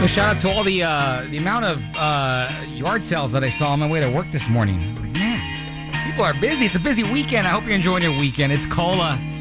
So shout out to all the amount of yard sales that I saw on my way to work this morning. I was like, man, people are busy. It's a busy weekend. I hope you're enjoying your weekend. It's Cola.